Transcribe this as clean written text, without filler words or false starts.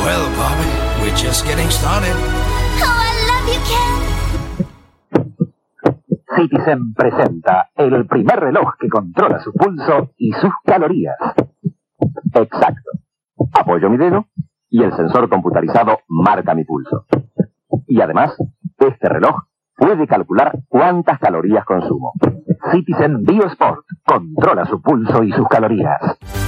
Well, Bobby, we're just getting started. Oh, I love you, Ken. Citizen presenta el primer reloj que controla su pulso y sus calorías. Exacto. Apoyo mi dedo y el sensor computarizado marca mi pulso. Y además, este reloj puede calcular cuántas calorías consumo. Citizen BioSport controla su pulso y sus calorías.